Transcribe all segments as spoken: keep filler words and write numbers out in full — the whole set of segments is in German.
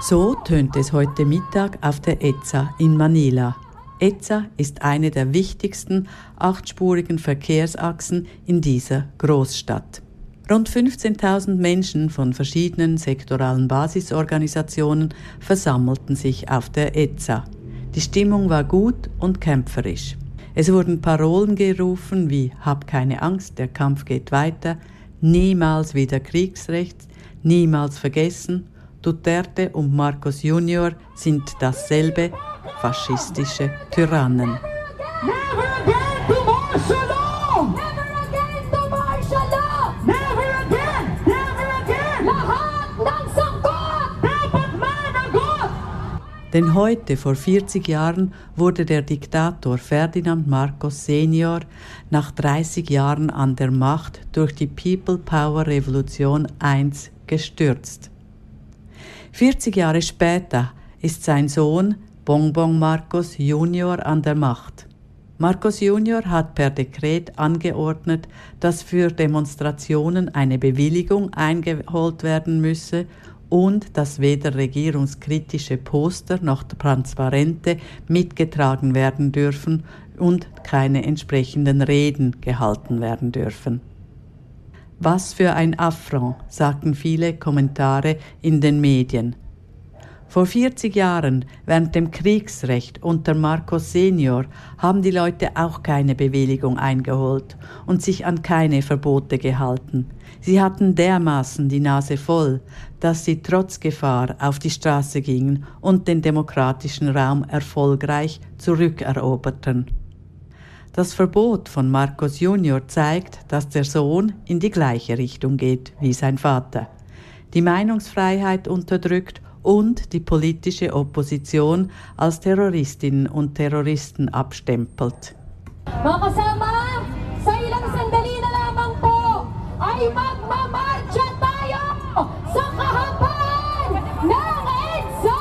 So tönt es heute Mittag auf der EDSA in Manila. EDSA ist eine der wichtigsten achtspurigen Verkehrsachsen in dieser Großstadt. Rund fünfzehntausend Menschen von verschiedenen sektoralen Basisorganisationen versammelten sich auf der EDSA. Die Stimmung war gut und kämpferisch. Es wurden Parolen gerufen wie „Hab keine Angst, der Kampf geht weiter", „Niemals wieder Kriegsrecht", „Niemals vergessen", Duterte und Marcos Junior sind dasselbe, faschistische Tyrannen. Never again to martial law! Never again to martial law! Never again! Never again! Lahat ng sangkot! Dapat managot! Denn heute, vor vierzig Jahren, wurde der Diktator Ferdinand Marcos Senior nach dreißig Jahren an der Macht durch die People Power Revolution eins gestürzt. vierzig Jahre später ist sein Sohn Bongbong Marcos Junior an der Macht. Marcos Junior hat per Dekret angeordnet, dass für Demonstrationen eine Bewilligung eingeholt werden müsse und dass weder regierungskritische Poster noch Transparente mitgetragen werden dürfen und keine entsprechenden Reden gehalten werden dürfen. Was für ein Affront, sagten viele Kommentare in den Medien. Vor vierzig Jahren, während dem Kriegsrecht unter Marcos Senior, haben die Leute auch keine Bewilligung eingeholt und sich an keine Verbote gehalten. Sie hatten dermaßen die Nase voll, dass sie trotz Gefahr auf die Straße gingen und den demokratischen Raum erfolgreich zurückeroberten. Das Verbot von Marcos Junior zeigt, dass der Sohn in die gleiche Richtung geht wie sein Vater. Die Meinungsfreiheit unterdrückt und die politische Opposition als Terroristinnen und Terroristen abstempelt. Mga kasama, sa ilang sandali na lamang po ay magmamarcha tayo sa kahabaan ng EDSA!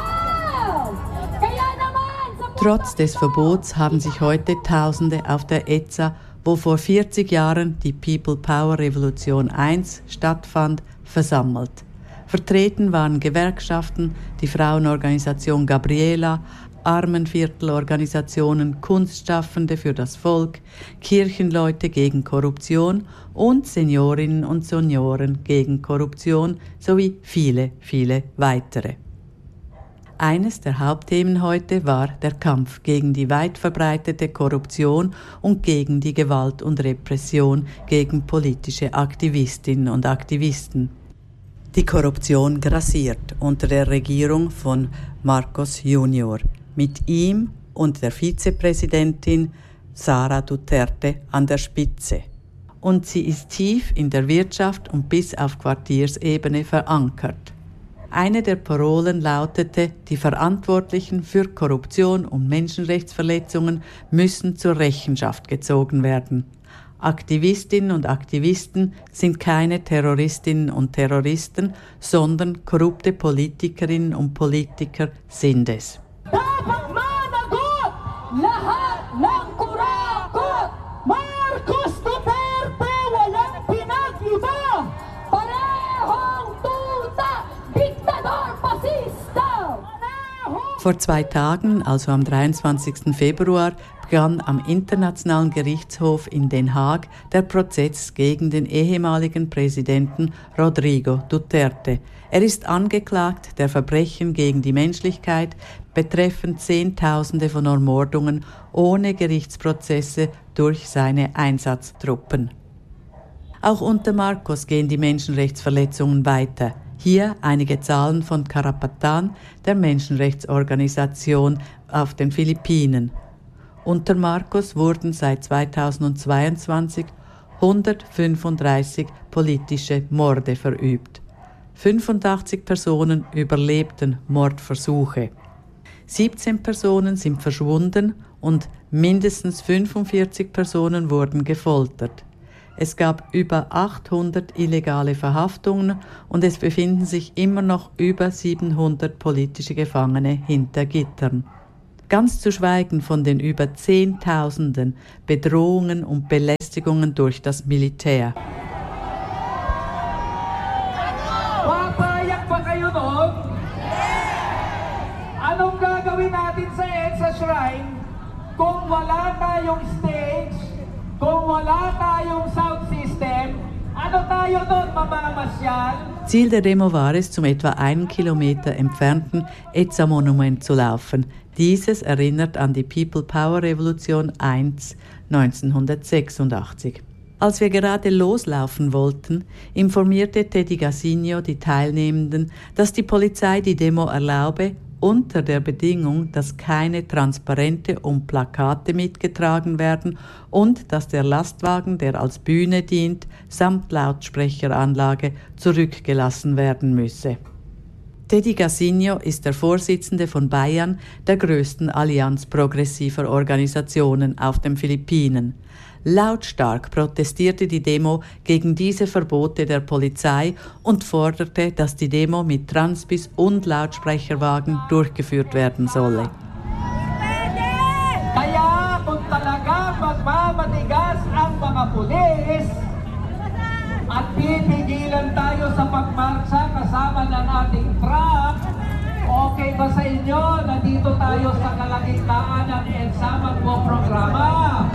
Kaya naman sa Trotz des Verbots haben sich heute Tausende auf der EDSA, wo vor vierzig Jahren die People Power Revolution eins stattfand, versammelt. Vertreten waren Gewerkschaften, die Frauenorganisation Gabriela, Armenviertelorganisationen, Kunstschaffende für das Volk, Kirchenleute gegen Korruption und Seniorinnen und Senioren gegen Korruption sowie viele, viele weitere. Eines der Hauptthemen heute war der Kampf gegen die weit verbreitete Korruption und gegen die Gewalt und Repression gegen politische Aktivistinnen und Aktivisten. Die Korruption grassiert unter der Regierung von Marcos Junior, mit ihm und der Vizepräsidentin Sara Duterte an der Spitze. Und sie ist tief in der Wirtschaft und bis auf Quartiersebene verankert. Eine der Parolen lautete, die Verantwortlichen für Korruption und Menschenrechtsverletzungen müssen zur Rechenschaft gezogen werden. Aktivistinnen und Aktivisten sind keine Terroristinnen und Terroristen, sondern korrupte Politikerinnen und Politiker sind es. dapat managot lahat ng kurakot. Marcos Duterte walang pinag-iba. Parehong tuta, diktador, fascista. Vor zwei Tagen, also am dreiundzwanzigsten Februar, begann am Internationalen Gerichtshof in Den Haag der Prozess gegen den ehemaligen Präsidenten Rodrigo Duterte. Er ist angeklagt der Verbrechen gegen die Menschlichkeit betreffend Zehntausende von Ermordungen ohne Gerichtsprozesse durch seine Einsatztruppen. Auch unter Marcos gehen die Menschenrechtsverletzungen weiter. Hier einige Zahlen von Karapatan, der Menschenrechtsorganisation auf den Philippinen. Unter Marcos wurden seit zweitausendzweiundzwanzig hundertfünfunddreißig politische Morde verübt. fünfundachtzig Personen überlebten Mordversuche. siebzehn Personen sind verschwunden und mindestens fünfundvierzig Personen wurden gefoltert. Es gab über achthundert illegale Verhaftungen und es befinden sich immer noch über siebenhundert politische Gefangene hinter Gittern. Ganz zu schweigen von den über Zehntausenden Bedrohungen und Belästigungen durch das Militär. Papayag pa kayo noon? Anong gagawin natin sa EDSA Shrine kung wala tayong stage, kung wala tayong sound system? Ano tayo doon mamamasyal? Ziel der Demo war es, zum etwa einen Kilometer entfernten EDSA-Monument zu laufen. Dieses erinnert an die People Power Revolution eins neunzehnhundertsechsundachtzig. Als wir gerade loslaufen wollten, informierte Teddy Gasigno die Teilnehmenden, dass die Polizei die Demo erlaube, unter der Bedingung, dass keine Transparente und Plakate mitgetragen werden und dass der Lastwagen, der als Bühne dient, samt Lautsprecheranlage zurückgelassen werden müsse. Teddy Gasigno ist der Vorsitzende von Bayern, der größten Allianz progressiver Organisationen auf den Philippinen. Lautstark protestierte die Demo gegen diese Verbote der Polizei und forderte, dass die Demo mit Transbis und Lautsprecherwagen durchgeführt werden solle. Kaya kung talagang magmamatigas ang mga pulis at pipigilan tayo sa pagmarsa kasama ng ating truck, okay ba sa inyo na dito tayo sa kalagitnaan ng EDSA magpo-programa?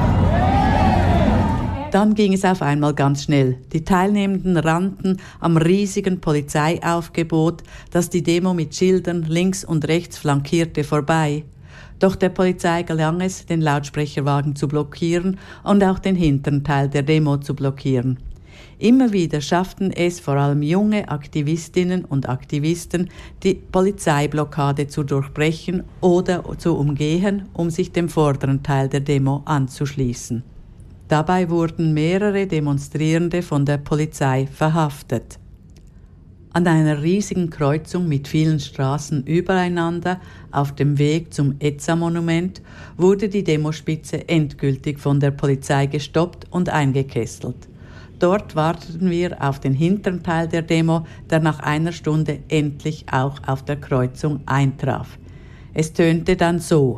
Dann ging es auf einmal ganz schnell. Die Teilnehmenden rannten am riesigen Polizeiaufgebot, das die Demo mit Schildern links und rechts flankierte, vorbei. Doch der Polizei gelang es, den Lautsprecherwagen zu blockieren und auch den hinteren Teil der Demo zu blockieren. Immer wieder schafften es vor allem junge Aktivistinnen und Aktivisten, die Polizeiblockade zu durchbrechen oder zu umgehen, um sich dem vorderen Teil der Demo anzuschließen. Dabei wurden mehrere Demonstrierende von der Polizei verhaftet. An einer riesigen Kreuzung mit vielen Straßen übereinander auf dem Weg zum EDSA-Monument wurde die Demospitze endgültig von der Polizei gestoppt und eingekesselt. Dort warteten wir auf den hinteren Teil der Demo, der nach einer Stunde endlich auch auf der Kreuzung eintraf. Es tönte dann so.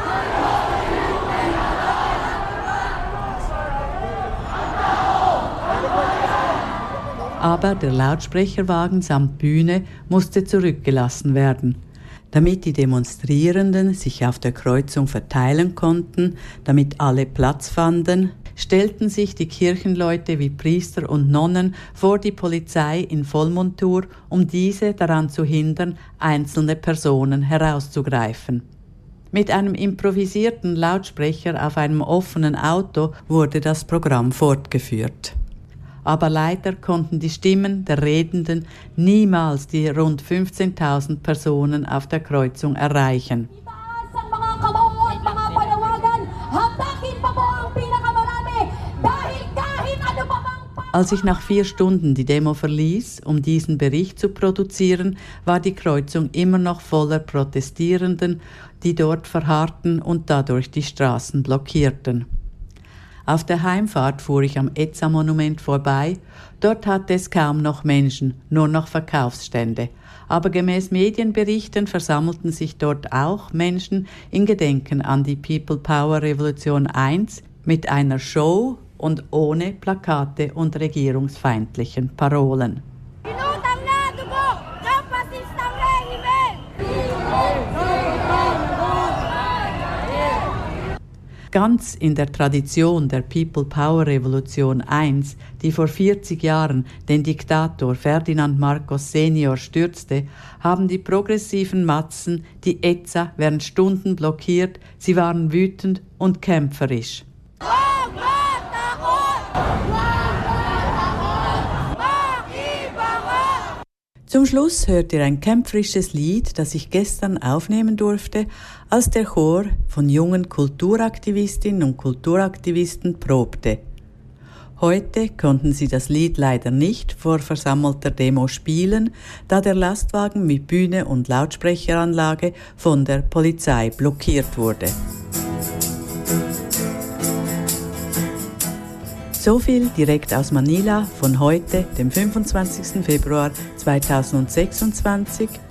Aber der Lautsprecherwagen samt Bühne musste zurückgelassen werden. Damit die Demonstrierenden sich auf der Kreuzung verteilen konnten, damit alle Platz fanden, stellten sich die Kirchenleute wie Priester und Nonnen vor die Polizei in Vollmontur, um diese daran zu hindern, einzelne Personen herauszugreifen. Mit einem improvisierten Lautsprecher auf einem offenen Auto wurde das Programm fortgeführt. Aber leider konnten die Stimmen der Redenden niemals die rund fünfzehntausend Personen auf der Kreuzung erreichen. Als ich nach vier Stunden die Demo verließ, um diesen Bericht zu produzieren, war die Kreuzung immer noch voller Protestierenden, die dort verharrten und dadurch die Straßen blockierten. Auf der Heimfahrt fuhr ich am EDSA-Monument vorbei. Dort hatte es kaum noch Menschen, nur noch Verkaufsstände. Aber gemäß Medienberichten versammelten sich dort auch Menschen in Gedenken an die People Power Revolution eins mit einer Show und ohne Plakate und regierungsfeindlichen Parolen. Ganz in der Tradition der People Power Revolution eins, die vor vierzig Jahren den Diktator Ferdinand Marcos Senior stürzte, haben die progressiven Matzen die EDSA während Stunden blockiert. Sie waren wütend und kämpferisch. Zum Schluss hört ihr ein kämpferisches Lied, das ich gestern aufnehmen durfte, als der Chor von jungen Kulturaktivistinnen und Kulturaktivisten probte. Heute konnten sie das Lied leider nicht vor versammelter Demo spielen, da der Lastwagen mit Bühne und Lautsprecheranlage von der Polizei blockiert wurde. So viel direkt aus Manila von heute, dem fünfundzwanzigsten Februar zweitausendsechsundzwanzig.